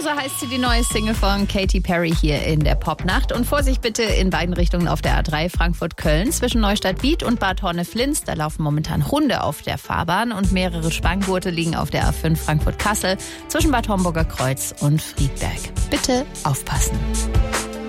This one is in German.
so heißt sie, die neue Single von Katy Perry hier in der Popnacht. Und Vorsicht bitte in beiden Richtungen auf der A3 Frankfurt-Köln. Zwischen Neustadt-Biet und Bad Horne-Flins, da laufen momentan Hunde auf der Fahrbahn. Und mehrere Spanngurte liegen auf der A5 Frankfurt-Kassel zwischen Bad Homburger Kreuz und Friedberg. Bitte aufpassen.